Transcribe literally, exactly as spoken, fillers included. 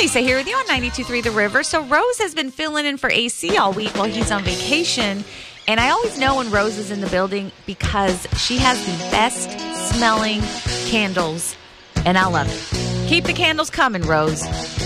Lisa here with you on ninety-two point three The River. So Rose has been filling in for A C all week while he's on vacation. And I always know when Rose is in the building because she has the best smelling candles. And I love it. Keep the candles coming, Rose.